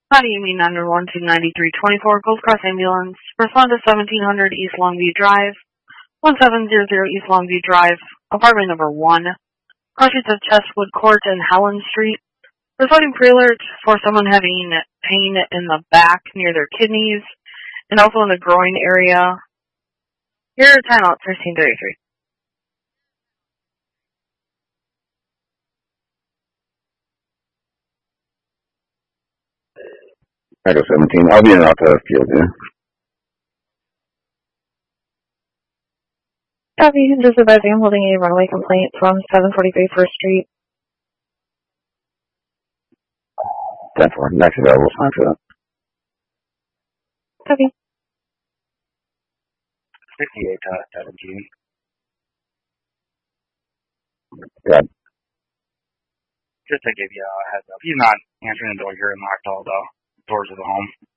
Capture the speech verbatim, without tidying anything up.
How do you mean under one two ninety-three twenty-four Gold Cross Ambulance? Respond to seventeen hundred East Longview Drive, one seven zero zero East Longview Drive, apartment number one, crossings of Chestwood Court and Howland Street. Reporting pre-alert for someone having pain in the back near their kidneys and also in the groin area. Here, timeout thirteen thirty-three. Echo seventeen. I'll be in out the field, yeah. Copy. Just advising I'm holding a runaway complaint from seven forty-three First Street. ten four. Next available. Sign for that. Copy. sixty-eight to seventeen. Got it. Just to give you a heads up. He's not answering the door here in Lockdoll, though. Doors of the home.